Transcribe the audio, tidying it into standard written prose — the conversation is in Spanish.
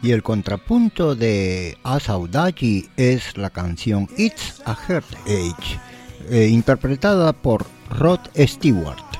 Y el contrapunto de Assaudagi es la canción It's a Heartache, interpretada por Rod Stewart.